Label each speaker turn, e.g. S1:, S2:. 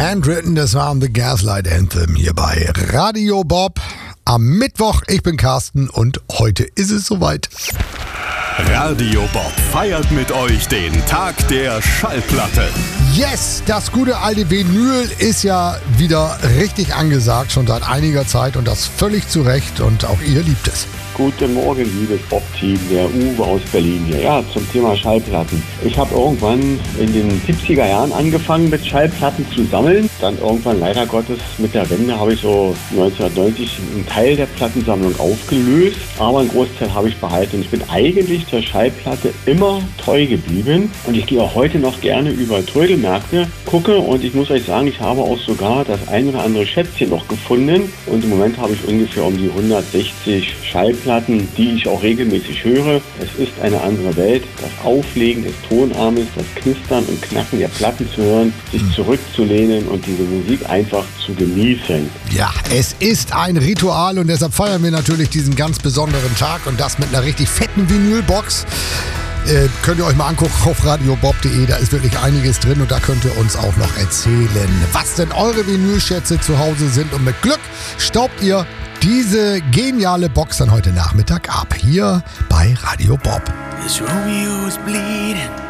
S1: Handwritten, das war The Gaslight Anthem hier bei Radio Bob. Am Mittwoch, ich bin Carsten und heute ist es soweit.
S2: Radio Bob feiert mit euch den Tag der Schallplatte.
S1: Yes, das gute alte Vinyl ist ja wieder richtig angesagt, schon seit einiger Zeit und das völlig zu Recht und auch ihr liebt es.
S3: Guten Morgen, liebes Bob-Team, der Uwe aus Berlin hier. Ja, zum Thema Schallplatten. Ich habe irgendwann in den 70er Jahren angefangen mit Schallplatten zu sammeln. Dann irgendwann, leider Gottes, mit der Wende habe ich so 1990 einen Teil der Plattensammlung aufgelöst. Aber einen Großteil habe ich behalten. Und ich bin eigentlich der Schallplatte immer treu geblieben. Und ich gehe auch heute noch gerne über Trödelmärkte, gucke. Und ich muss euch sagen, ich habe auch sogar das ein oder andere Schätzchen noch gefunden. Und im Moment habe ich ungefähr um die 160 Schallplatten, die ich auch regelmäßig höre. Es ist eine andere Welt. Das Auflegen des Tonarmes, das Knistern und Knacken der Platten zu hören, sich zurückzulehnen und diese Musik einfach zu genießen.
S1: Ja, es ist ein Ritual und deshalb feiern wir natürlich diesen ganz besonderen Tag und das mit einer richtig fetten Vinylbox. Könnt ihr euch mal angucken auf radiobob.de, da ist wirklich einiges drin und da könnt ihr uns auch noch erzählen, was denn eure Vinylschätze zu Hause sind und mit Glück staubt ihr diese geniale Box dann heute Nachmittag ab, hier bei Radio Bob.
S4: This Romeo is bleeding.